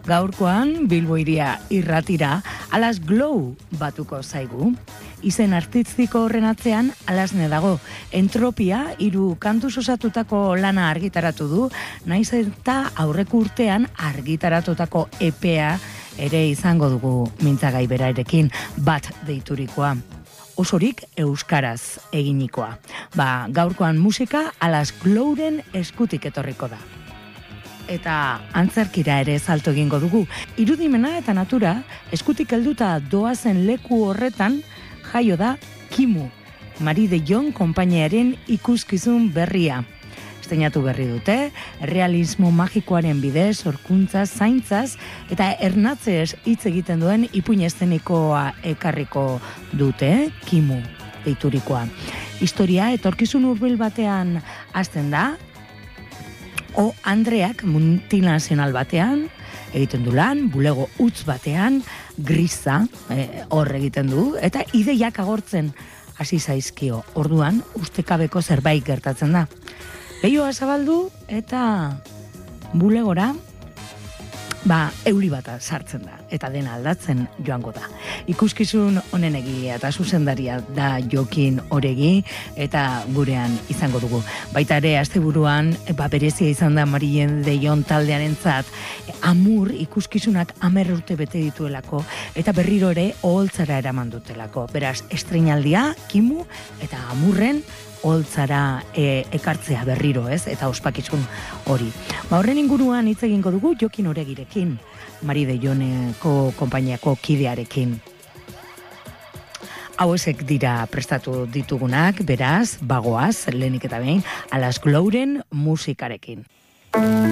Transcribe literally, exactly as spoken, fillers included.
Gaurkoan Bilbo hiria irratira Alas Glow batuko zaigu. Izen artistiko horren atzean Alasne dago. Entropia hiru kantuz osatutako lana argitaratu du, naiz eta aurreko urtean argitaratutako epea ere izango dugu mintzagai berarekin bat deiturikoa. Osorik euskaraz eginikoa. Ba, gaurkoan musika Alas Glowren eskutik etorriko da. Eta antzerkira ere salto egingo dugu. Irudimena eta natura eskutik helduta doazen leku horretan jaio da Kimu, Marie de Jong konpainiaren ikuskizun berria. Esteinatu berri dute, realismo magikoaren bidez, sorkuntzaz, zaintzaz eta ernatzez hitz egiten duen ipuin eszenikoa ekarriko dute, Kimu deiturikoa. Historia etorkizun hurbil batean hasten da, O Andreak multinazional batean egiten du lan, bulego utz batean, grisa eh, hor egiten du, eta ideiak agortzen hasi zaizkio. Orduan, ustekabeko zerbait gertatzen da. Behioa zabaldu eta bulegora ba, euli bata sartzen da, eta dena aldatzen joango da. Ikuskizun honen egia eta zuzendaria da Jokin Oregi, eta gurean izango dugu. Baita ere, asteburuan, ba, berezia izan da Marie de Jong taldearentzat, Amur ikuskizunak hamar urte bete dituelako, eta berriro ere oholtzara eraman dutelako. Beraz, estreinaldia, Kimu, eta Amurren, holtzara e, ekartzea berriro, ez? Eta ospakizun hori. Ba, horren inguruan hitz egingo dugu Jokin Oregirekin, Marie de Jongeko konpainiako kidearekin. Hau esek dira prestatu ditugunak, beraz, bagoaz, lehenik eta behin, Alas Glowren musikarekin.